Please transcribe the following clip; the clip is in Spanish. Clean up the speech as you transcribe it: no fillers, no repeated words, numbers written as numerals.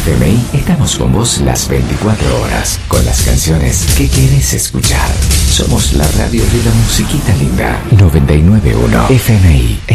FMI estamos con vos las 24 horas, con las canciones que querés escuchar. Somos la radio de la musiquita linda. 99.1 FMI.